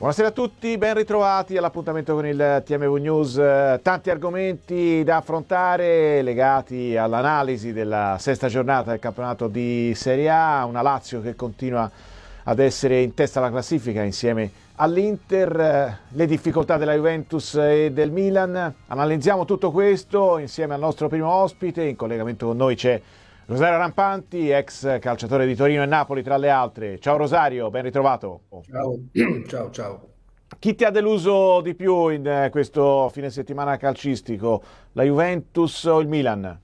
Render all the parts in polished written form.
Buonasera a tutti, ben ritrovati all'appuntamento con il TMV News. Tanti argomenti da affrontare legati all'analisi della sesta giornata del campionato di Serie A, una Lazio che continua ad essere in testa alla classifica insieme all'Inter, le difficoltà della Juventus e del Milan. Analizziamo tutto questo insieme al nostro primo ospite. In collegamento con noi c'è Rosario Rampanti, ex calciatore di Torino e Napoli tra le altre. Ciao Rosario, ben ritrovato. Ciao. Chi ti ha deluso di più in questo fine settimana calcistico? La Juventus o il Milan?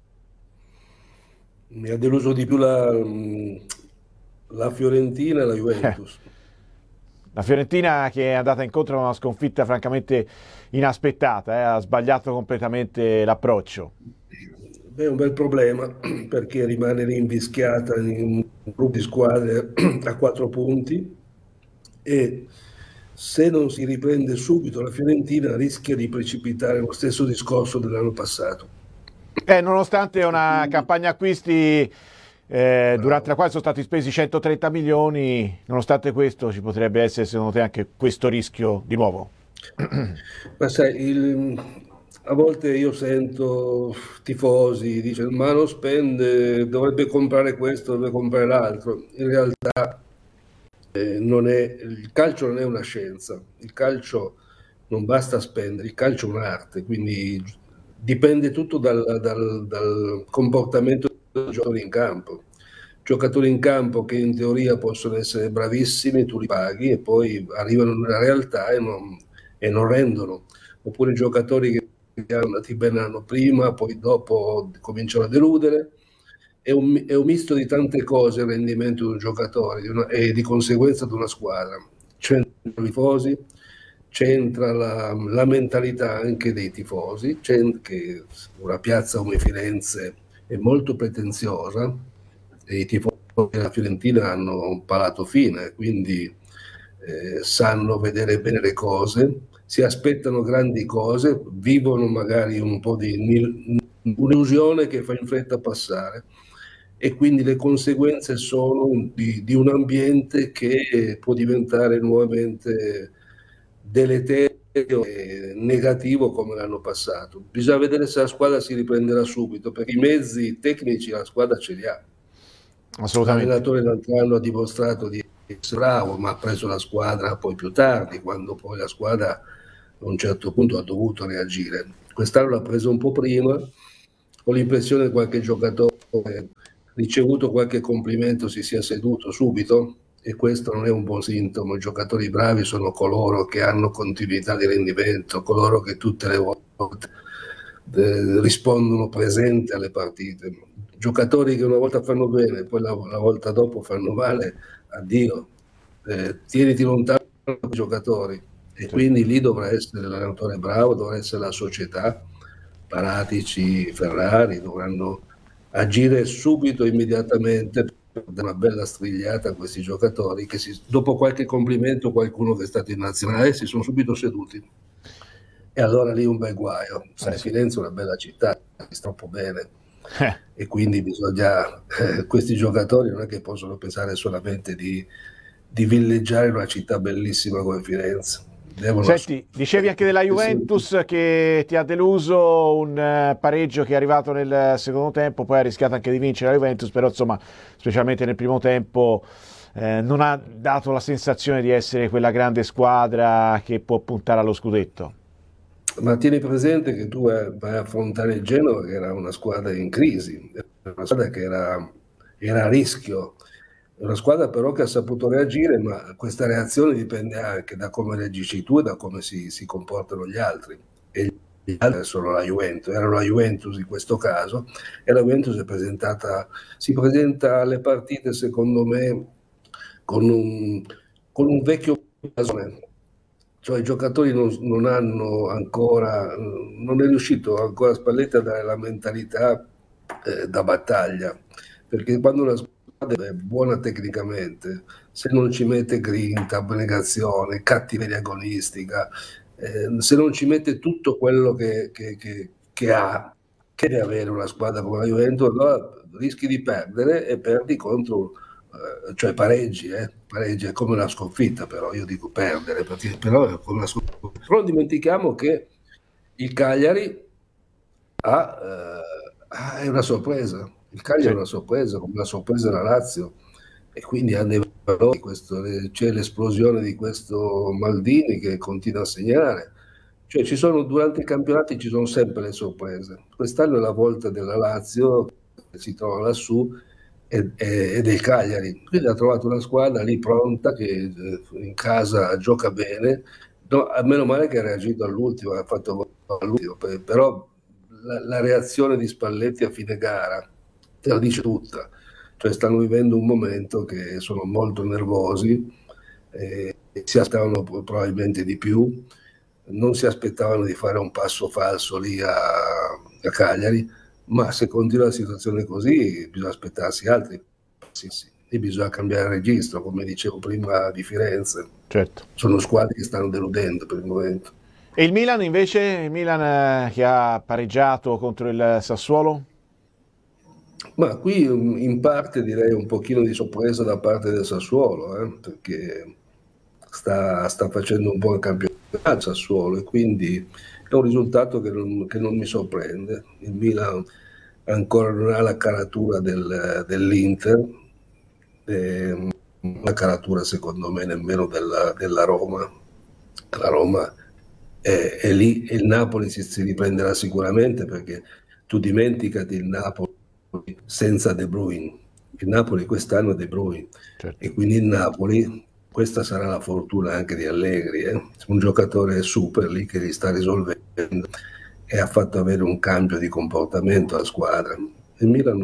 Mi ha deluso di più la Fiorentina e la Juventus. La Fiorentina che è andata incontro a una sconfitta francamente inaspettata, ha sbagliato completamente l'approccio. È un bel problema perché rimane rinvischiata in un gruppo di squadre a 4 punti e se non si riprende subito la Fiorentina rischia di precipitare lo stesso discorso dell'anno passato. Nonostante una campagna acquisti durante la quale sono stati spesi 130 milioni, nonostante questo ci potrebbe essere secondo te anche questo rischio di nuovo? Ma sai, a volte io sento tifosi, dicono ma non spende, dovrebbe comprare questo, dovrebbe comprare l'altro. In realtà il calcio non è una scienza, il calcio non basta spendere, il calcio è un'arte, quindi dipende tutto dal comportamento dei giocatori in campo. Giocatori in campo che in teoria possono essere bravissimi, tu li paghi e poi arrivano nella realtà e non rendono. Oppure giocatori che erano andati bene l'anno prima, poi dopo cominciano a deludere. È un misto di tante cose il rendimento di un giocatore e di conseguenza di una squadra. C'entrano i tifosi, c'entra la mentalità anche dei tifosi, che una piazza come Firenze è molto pretenziosa e i tifosi della Fiorentina hanno un palato fine, quindi sanno vedere bene le cose, si aspettano grandi cose, vivono magari un po' di un'illusione che fa in fretta passare e quindi le conseguenze sono di un ambiente che può diventare nuovamente deleterio e negativo come l'anno passato. Bisogna vedere se la squadra si riprenderà subito, perché i mezzi tecnici la squadra ce li ha. Assolutamente. L'allenatore l'altro anno ha dimostrato di essere bravo, ma ha preso la squadra poi più tardi, quando poi la squadra a un certo punto ha dovuto reagire. Quest'anno l'ha preso un po' prima, ho l'impressione che qualche giocatore ricevuto qualche complimento si sia seduto subito e questo non è un buon sintomo. I giocatori bravi sono coloro che hanno continuità di rendimento, coloro che tutte le volte rispondono presenti alle partite. Giocatori che una volta fanno bene, poi la volta dopo fanno male, addio. Tieniti lontano dai giocatori e quindi lì dovrà essere l'allenatore bravo, dovrà essere la società, Paratici, Ferrari, dovranno agire subito, immediatamente, per dare una bella strigliata a questi giocatori che dopo qualche complimento, qualcuno che è stato in nazionale, si sono subito seduti. E allora lì un bel guaio. Sai, Sì. Firenze è una bella città, si sta troppo bene. E quindi bisogna, questi giocatori non è che possono pensare solamente di villeggiare in una città bellissima come Firenze. Senti, dicevi anche della Juventus che ti ha deluso, un pareggio che è arrivato nel secondo tempo, poi ha rischiato anche di vincere la Juventus, però insomma, specialmente nel primo tempo, non ha dato la sensazione di essere quella grande squadra che può puntare allo scudetto. Ma tieni presente che tu vai a affrontare il Genova, che era una squadra in crisi, una squadra che era a rischio. È una squadra però che ha saputo reagire, ma questa reazione dipende anche da come reagisci tu e da come si comportano gli altri. E gli altri sono la Juventus, erano la Juventus in questo caso, e la Juventus si presenta alle partite secondo me con un vecchio blasone. Cioè i giocatori non hanno ancora, non è riuscito ancora Spalletti a dare la mentalità da battaglia, perché quando una squadra è buona tecnicamente, se non ci mette grinta, abnegazione, cattiveria agonistica, se non ci mette tutto quello che che deve avere una squadra come la Juventus, allora rischi di perdere e perdi contro, cioè pareggi pareggio è come una sconfitta, però io dico perdere, perché però è come una sconfitta. Però non dimentichiamo che il Cagliari è una sorpresa. Il Cagliari è Sì. una sorpresa, come una sorpresa la Lazio, e quindi ha dei valori. C'è l'esplosione di questo Maldini che continua a segnare. Cioè, durante i campionati ci sono sempre le sorprese. Quest'anno è la volta della Lazio, che si trova lassù, e del Cagliari. Quindi ha trovato una squadra lì pronta che in casa gioca bene. No, a meno male che ha reagito all'ultimo, ha fatto gol all'ultimo, però la reazione di Spalletti a fine gara te la dice tutta. Cioè, stanno vivendo un momento che sono molto nervosi, si aspettavano probabilmente di più, non si aspettavano di fare un passo falso lì a Cagliari, ma se continua la situazione così bisogna aspettarsi altri. Sì, sì. E bisogna cambiare registro, come dicevo prima di Firenze. Certo. Sono squadre che stanno deludendo per il momento. E il Milan invece, il Milan che ha pareggiato contro il Sassuolo? Ma qui in parte direi un pochino di sorpresa da parte del Sassuolo, perché sta facendo un buon campionato il Sassuolo, e quindi è un risultato che non mi sorprende. Il Milan ancora non ha la caratura dell'Inter, la caratura secondo me nemmeno della Roma. La Roma è lì, e il Napoli si riprenderà sicuramente, perché tu dimenticati il Napoli senza De Bruyne. Il Napoli quest'anno è De Bruyne, Certo. e quindi il Napoli, questa sarà la fortuna anche di Allegri, un giocatore super lì che li sta risolvendo, e ha fatto avere un cambio di comportamento alla squadra. Il Milan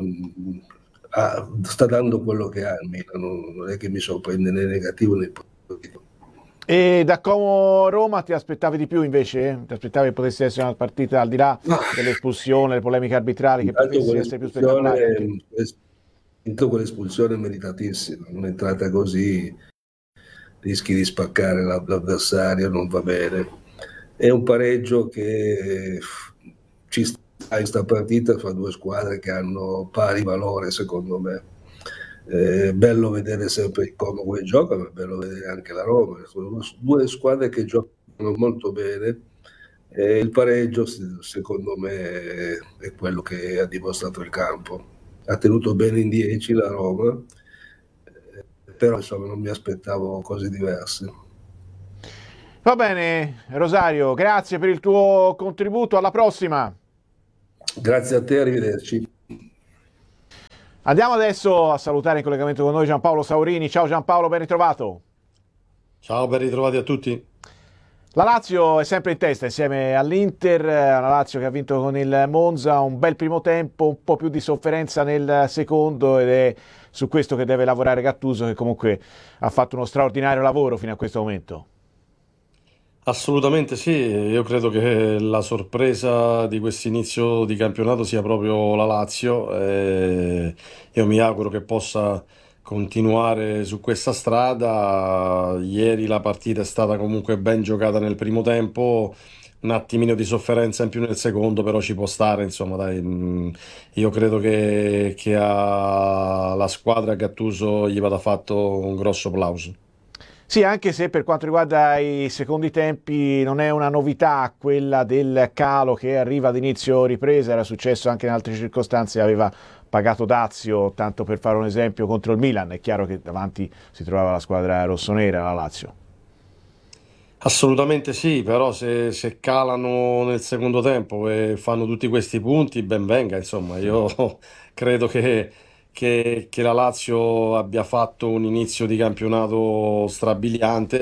sta dando quello che ha. Il Milan non è che mi sorprende né negativo né positivo. E da Como Roma ti aspettavi di più invece? Ti aspettavi che potesse essere una partita al di là Ma dell'espulsione, delle polemiche arbitrali, che intanto potesse essere più spettacolare anche? quell'espulsione è meritatissima, un'entrata così rischi di spaccare l'avversario, non va bene. È un pareggio che ci sta in questa partita fra due squadre che hanno pari valore, secondo me. Bello vedere sempre il Como come gioca, ma è bello vedere anche la Roma. Sono due squadre che giocano molto bene, e il pareggio, secondo me, è quello che ha dimostrato il campo. Ha tenuto bene in 10 la Roma, però insomma non mi aspettavo cose diverse. Va bene, Rosario, grazie per il tuo contributo, alla prossima. Grazie a te, arrivederci. Andiamo adesso a salutare in collegamento con noi Giampaolo Saurini. Ciao Giampaolo, ben ritrovato. Ciao, ben ritrovati a tutti. La Lazio è sempre in testa insieme all'Inter, una Lazio che ha vinto con il Monza, un bel primo tempo, un po' più di sofferenza nel secondo, ed è su questo che deve lavorare Gattuso, che comunque ha fatto uno straordinario lavoro fino a questo momento. Assolutamente sì, io credo che la sorpresa di questo inizio di campionato sia proprio la Lazio. Io mi auguro che possa continuare su questa strada. Ieri la partita è stata comunque ben giocata nel primo tempo, un attimino di sofferenza in più nel secondo, però ci può stare, insomma, dai. Io credo che alla squadra Gattuso gli vada fatto un grosso plauso. Sì, anche se per quanto riguarda i secondi tempi non è una novità quella del calo che arriva ad inizio ripresa, era successo anche in altre circostanze, aveva pagato dazio, tanto per fare un esempio, contro il Milan. È chiaro che davanti si trovava la squadra rossonera, la Lazio. Assolutamente sì, però se calano nel secondo tempo e fanno tutti questi punti, ben venga, insomma, io credo che la Lazio abbia fatto un inizio di campionato strabiliante,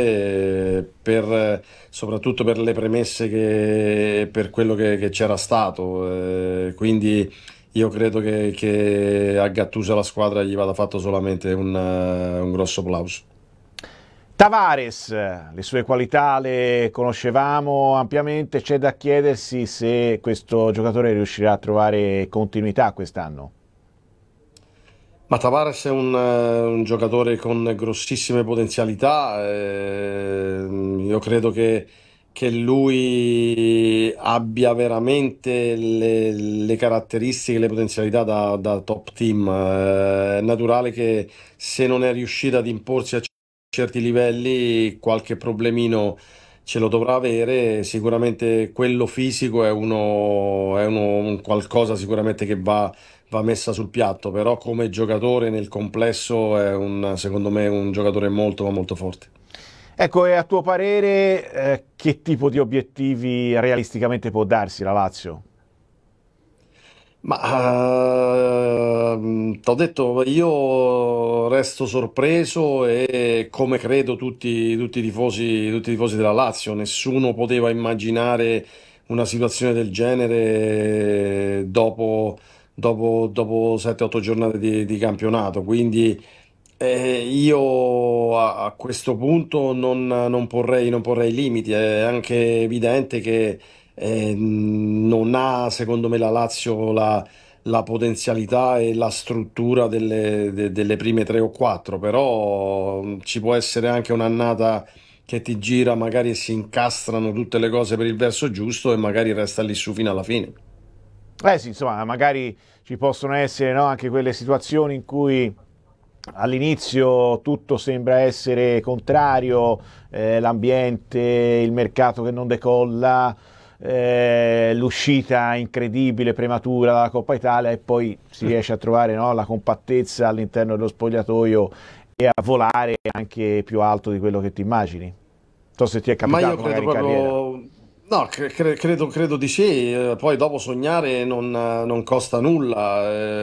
soprattutto per le premesse per quello che c'era stato. Quindi io credo che a Gattuso e alla squadra gli vada fatto solamente un grosso plauso. Tavares, le sue qualità le conoscevamo ampiamente, c'è da chiedersi se questo giocatore riuscirà a trovare continuità quest'anno. Ma Tavares è un giocatore con grossissime potenzialità. Io credo che lui abbia veramente le caratteristiche, le potenzialità da top team. È naturale che se non è riuscita ad imporsi a certi livelli, qualche problemino ce lo dovrà avere. Sicuramente quello fisico un qualcosa sicuramente che va messa sul piatto, però come giocatore nel complesso secondo me, un giocatore molto, ma molto forte. Ecco, e a tuo parere, che tipo di obiettivi realisticamente può darsi la Lazio? Ma t'ho detto, io resto sorpreso e come credo tutti i tifosi della Lazio, nessuno poteva immaginare una situazione del genere dopo 7-8 giornate di campionato. Quindi io a questo punto non porrei limiti. È anche evidente che non ha, secondo me, la Lazio la potenzialità e la struttura delle prime tre o quattro, però ci può essere anche un'annata che ti gira, magari si incastrano tutte le cose per il verso giusto e magari resta lì su fino alla fine. Eh sì, insomma, magari ci possono essere, no, anche quelle situazioni in cui all'inizio tutto sembra essere contrario, l'ambiente, il mercato che non decolla, l'uscita incredibile, prematura dalla Coppa Italia e poi si riesce a trovare, no, la compattezza all'interno dello spogliatoio e a volare anche più alto di quello che ti immagini. Non so se ti è Ma io capitato credo magari in carriera. proprio, no, credo di sì. Poi dopo sognare non costa nulla.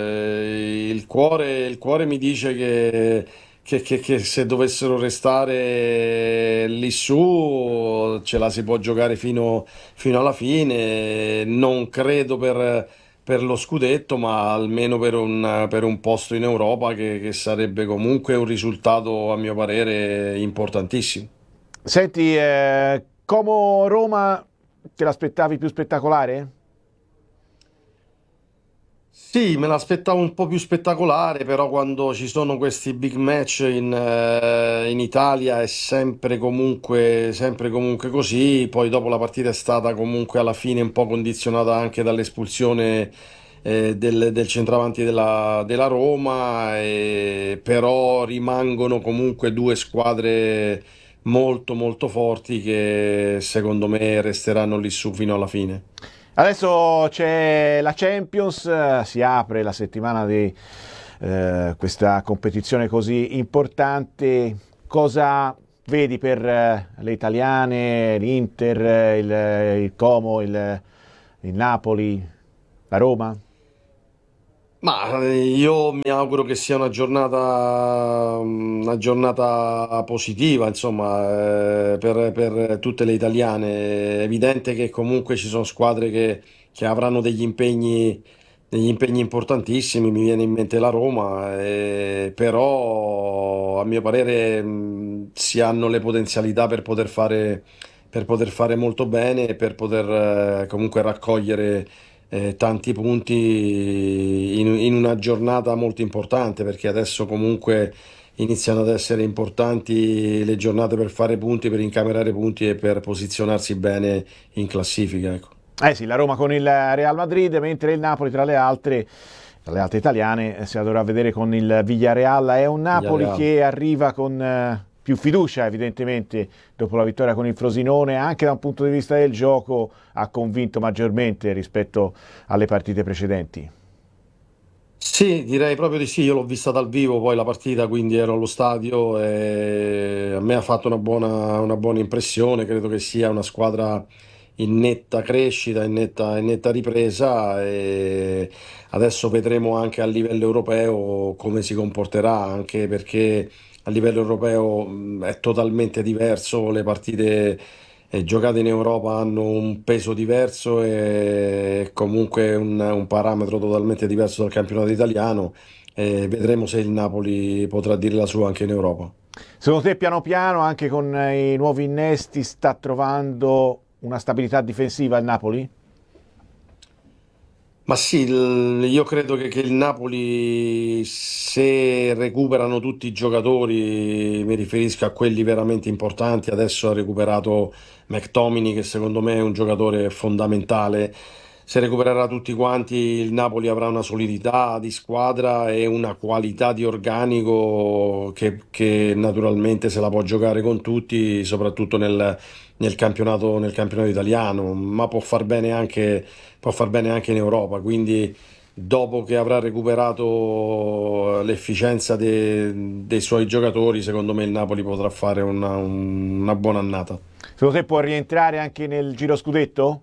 Il cuore mi dice che se dovessero restare lì su ce la si può giocare fino alla fine. Non credo per lo scudetto, ma almeno per un posto in Europa che sarebbe comunque un risultato, a mio parere, importantissimo. Senti, Como Roma te l'aspettavi più spettacolare? Sì, me l'aspettavo un po' più spettacolare, però quando ci sono questi big match in Italia è sempre comunque così. Poi dopo la partita è stata comunque alla fine un po' condizionata anche dall'espulsione del centravanti della Roma, però rimangono comunque due squadre molto molto forti che secondo me resteranno lì su fino alla fine. Adesso c'è la Champions, si apre la settimana di questa competizione così importante. Cosa vedi per le italiane, l'Inter, il Como, il Napoli, la Roma? Ma io mi auguro che sia una giornata positiva, insomma, per tutte le italiane. È evidente che comunque ci sono squadre che avranno degli impegni importantissimi. Mi viene in mente la Roma, però a mio parere si hanno le potenzialità per poter fare molto bene e per poter comunque raccogliere tanti punti in una giornata molto importante, perché adesso comunque iniziano ad essere importanti le giornate per fare punti, per incamerare punti e per posizionarsi bene in classifica, ecco. Eh sì, la Roma con il Real Madrid, mentre il Napoli tra le altre italiane, si dovrà vedere con il Villarreal. È un Napoli Villarreal. che arriva con più fiducia, evidentemente, dopo la vittoria con il Frosinone, anche da un punto di vista del gioco ha convinto maggiormente rispetto alle partite precedenti. Sì, direi proprio di sì, io l'ho vista dal vivo poi la partita, quindi ero allo stadio e a me ha fatto una buona impressione, credo che sia una squadra in netta crescita, in netta ripresa e adesso vedremo anche a livello europeo come si comporterà, anche perché a livello europeo è totalmente diverso, le partite giocate in Europa hanno un peso diverso e comunque un parametro totalmente diverso dal campionato italiano. E vedremo se il Napoli potrà dire la sua anche in Europa. Secondo te, piano piano, anche con i nuovi innesti, sta trovando una stabilità difensiva il Napoli? Ma sì, io credo che il Napoli, se recuperano tutti i giocatori, mi riferisco a quelli veramente importanti, adesso ha recuperato McTominay, che secondo me è un giocatore fondamentale. Se recupererà tutti quanti, il Napoli avrà una solidità di squadra e una qualità di organico che naturalmente se la può giocare con tutti, soprattutto nel campionato italiano, ma può far bene anche in Europa. Quindi, dopo che avrà recuperato l'efficienza dei suoi giocatori, secondo me il Napoli potrà fare una buona annata. Secondo te può rientrare anche nel giro scudetto?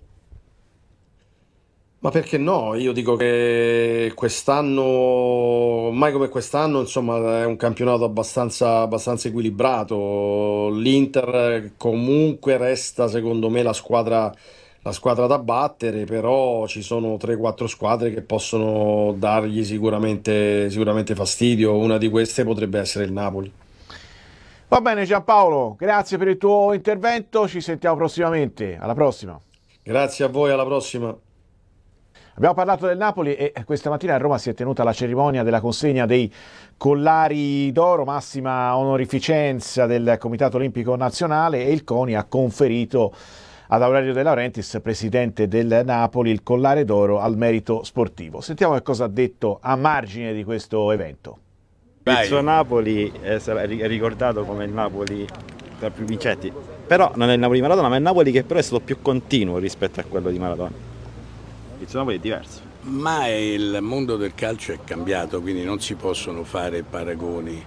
Ma perché no? Io dico che quest'anno, mai come quest'anno, insomma, è un campionato abbastanza equilibrato. L'Inter comunque resta, secondo me, la squadra da battere, però ci sono 3-4 squadre che possono dargli sicuramente fastidio. Una di queste potrebbe essere il Napoli. Va bene Giampaolo, grazie per il tuo intervento, ci sentiamo prossimamente, alla prossima. Grazie a voi, alla prossima. Abbiamo parlato del Napoli e questa mattina a Roma si è tenuta la cerimonia della consegna dei collari d'oro, massima onorificenza del Comitato Olimpico Nazionale, e il CONI ha conferito ad Aurelio De Laurentiis, presidente del Napoli, il collare d'oro al merito sportivo. Sentiamo che cosa ha detto a margine di questo evento. Il suo Napoli sarà ricordato come il Napoli tra più vincenti, però non è il Napoli di Maradona, ma è il Napoli che però è stato più continuo rispetto a quello di Maradona. Il suo Napoli è diverso. Ma il mondo del calcio è cambiato, quindi non si possono fare paragoni.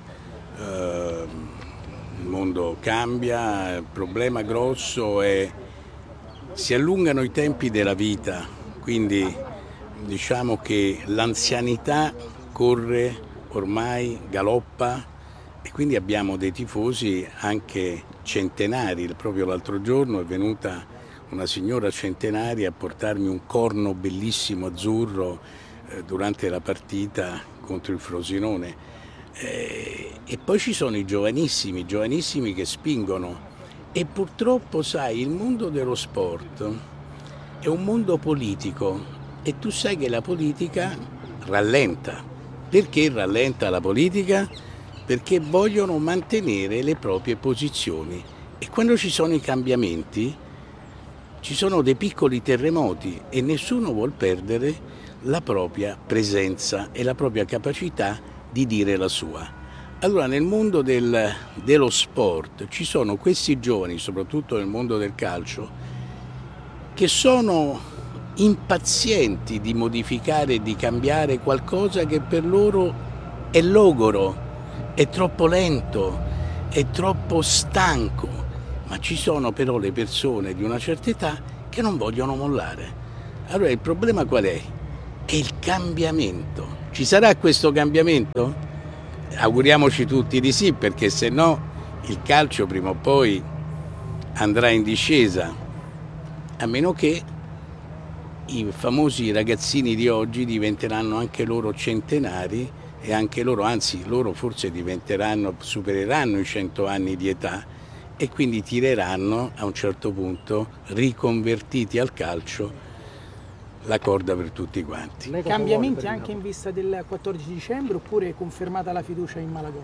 Il mondo cambia, il problema grosso è si allungano i tempi della vita, quindi diciamo che l'anzianità corre ormai, galoppa, e quindi abbiamo dei tifosi anche centenari. Proprio l'altro giorno è venuta una signora centenaria a portarmi un corno bellissimo azzurro durante la partita contro il Frosinone. E poi ci sono i giovanissimi che spingono. E purtroppo, sai, il mondo dello sport è un mondo politico e tu sai che la politica rallenta. Perché rallenta la politica? Perché vogliono mantenere le proprie posizioni, e quando ci sono i cambiamenti ci sono dei piccoli terremoti e nessuno vuol perdere la propria presenza e la propria capacità di dire la sua. Allora, nel mondo dello sport ci sono questi giovani, soprattutto nel mondo del calcio, che sono impazienti di modificare e di cambiare qualcosa che per loro è logoro, è troppo lento, è troppo stanco. Ma ci sono però le persone di una certa età che non vogliono mollare. Allora il problema qual è? È il cambiamento. Ci sarà questo cambiamento? Auguriamoci tutti di sì, perché se no il calcio prima o poi andrà in discesa, a meno che i famosi ragazzini di oggi diventeranno anche loro centenari, e anche loro, anzi loro forse supereranno i 100 anni di età, e quindi tireranno a un certo punto, riconvertiti al calcio, la corda per tutti quanti. Cambiamenti anche in vista del 14 dicembre oppure è confermata la fiducia in Malagò?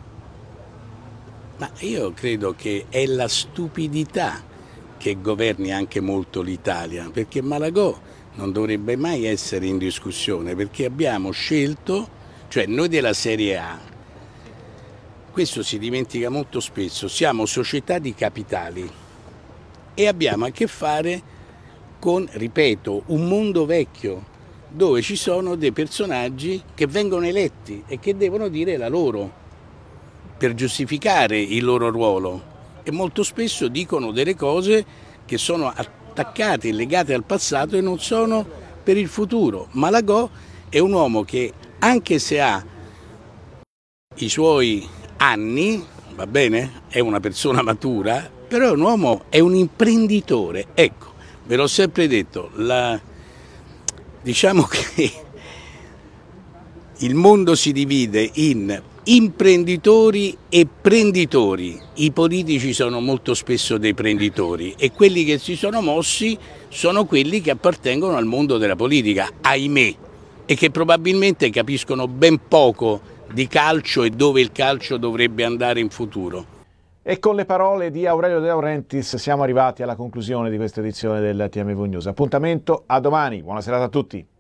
Ma io credo che è la stupidità che governi anche molto l'Italia, perché Malagò non dovrebbe mai essere in discussione, perché abbiamo scelto, cioè noi della Serie A, questo si dimentica molto spesso, siamo società di capitali e abbiamo a che fare con, ripeto, un mondo vecchio dove ci sono dei personaggi che vengono eletti e che devono dire la loro per giustificare il loro ruolo, e molto spesso dicono delle cose che sono attaccate, legate al passato e non sono per il futuro. Malagò è un uomo che, anche se ha i suoi anni, va bene, è una persona matura, però è un uomo, è un imprenditore. Ecco, ve l'ho sempre detto, diciamo che Il mondo si divide in imprenditori e prenditori. I politici sono molto spesso dei prenditori e quelli che si sono mossi sono quelli che appartengono al mondo della politica, ahimè, e che probabilmente capiscono ben poco di calcio e dove il calcio dovrebbe andare in futuro. E con le parole di Aurelio De Laurentiis siamo arrivati alla conclusione di questa edizione del TMV News. Appuntamento a domani, buona serata a tutti.